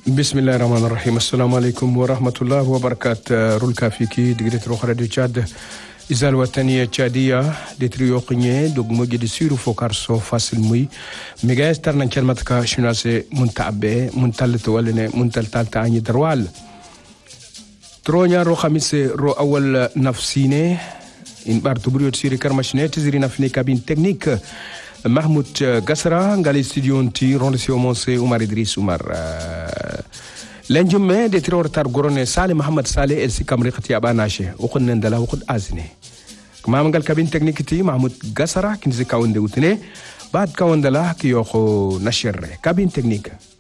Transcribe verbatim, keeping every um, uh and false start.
Bismillah ar-Rahman ar-Rahim. Assalamu alaikum wa rahmatullahi wa barakatuh. Rulka fiki digret rokhra de Tchad. Izal wataniya Tchadia de trio qinye dog moje de siru fokar so fasil muy. Mega estar nan kelmatka shunase muntabe muntal tawalne muntal talta ani darwal. Tronya ro khamise ro awal nafsine in bar tubrio tsiri karmashne tiziri nafne cabine technique. Mahmoud Gassara ngali studio nti ronde si omonse Oumar Idriss Oumar lenjume de tiror tar gorone Saleh Mohamed Saleh el sikam riqti abanashe ukhun ndala ukhud azne kama ngal cabine technique ti Mahmoud Gassara kin zikawande utne bad kawandala ki yoko nasher cabine technique